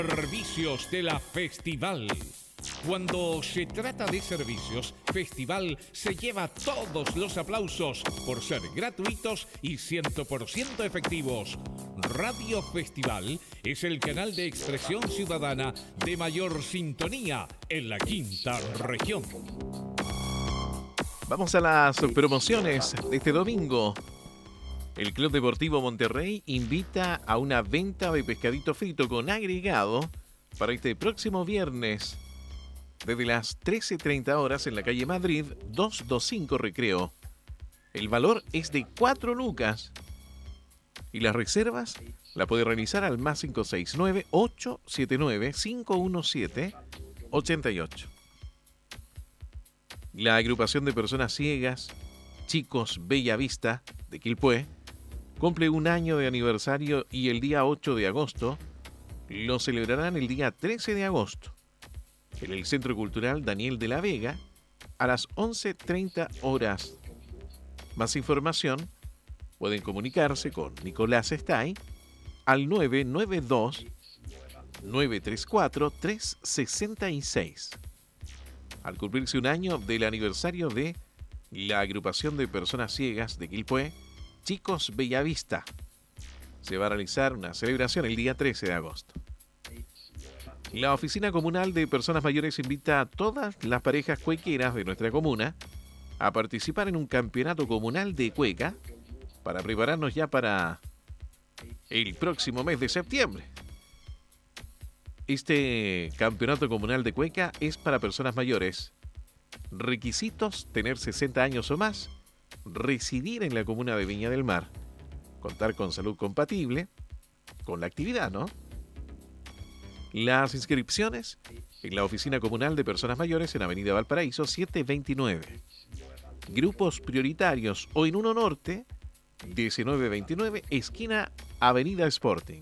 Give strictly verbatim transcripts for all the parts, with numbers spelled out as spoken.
Servicios de la Festival. Cuando se trata de servicios, Festival se lleva todos los aplausos por ser gratuitos y cien por ciento efectivos. Radio Festival es el canal de expresión ciudadana de mayor sintonía en la quinta región. Vamos a las promociones de este domingo. El Club Deportivo Monterrey invita a una venta de pescadito frito con agregado para este próximo viernes desde las trece treinta horas en la calle Madrid doscientos veinticinco Recreo. El valor es de cuatro lucas y las reservas la puede realizar al más cinco seis nueve, ocho siete nueve, cinco uno siete, ocho ocho. La agrupación de personas ciegas, Chicos Bella Vista de Quilpué, cumple un año de aniversario y el día ocho de agosto lo celebrarán el día trece de agosto en el Centro Cultural Daniel de la Vega a las once treinta horas. Más información pueden comunicarse con Nicolás Estay al nueve nueve dos, nueve tres cuatro, tres seis seis. Al cumplirse un año del aniversario de la agrupación de personas ciegas de Quilpué, Chicos Bellavista, se va a realizar una celebración el día trece de agosto. La Oficina Comunal de Personas Mayores invita a todas las parejas cuequeras de nuestra comuna a participar en un campeonato comunal de cueca para prepararnos ya para el próximo mes de septiembre. Este campeonato comunal de cueca es para personas mayores. Requisitos: tener sesenta años o más, residir en la comuna de Viña del Mar, contar con salud compatible con la actividad, ¿no? Las inscripciones en la Oficina Comunal de Personas Mayores en Avenida Valparaíso setecientos veintinueve. Grupos prioritarios o en Uno Norte, diecinueve veintinueve, esquina Avenida Sporting.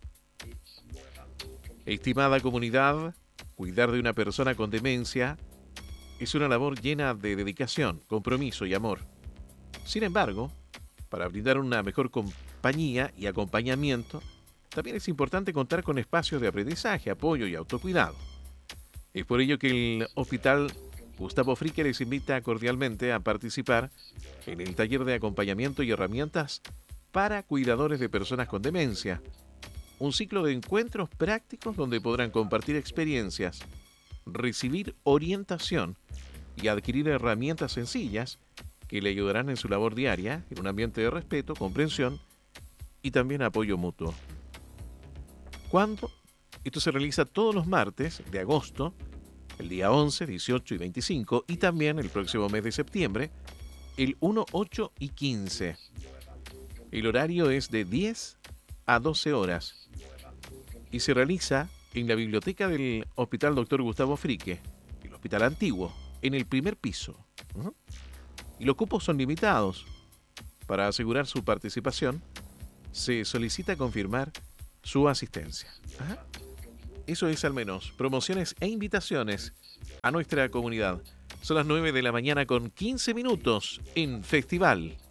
Estimada comunidad, cuidar de una persona con demencia es una labor llena de dedicación, compromiso y amor. Sin embargo, para brindar una mejor compañía y acompañamiento, también es importante contar con espacios de aprendizaje, apoyo y autocuidado. Es por ello que el Hospital Gustavo Frique les invita cordialmente a participar en el taller de acompañamiento y herramientas para cuidadores de personas con demencia. Un ciclo de encuentros prácticos donde podrán compartir experiencias, recibir orientación y adquirir herramientas sencillas que le ayudarán en su labor diaria en un ambiente de respeto, comprensión y también apoyo mutuo. ¿Cuándo? Esto se realiza todos los martes de agosto, el día once, dieciocho y veinticinco, y también el próximo mes de septiembre, el uno, ocho y quince. El horario es de diez a doce horas y se realiza en la biblioteca del Hospital Doctor Gustavo Frique, el hospital antiguo, en el primer piso. Uh-huh. Y los cupos son limitados. Para asegurar su participación, se solicita confirmar su asistencia. Ajá. Eso es al menos promociones e invitaciones a nuestra comunidad. Son las nueve de la mañana con quince minutos en Festival.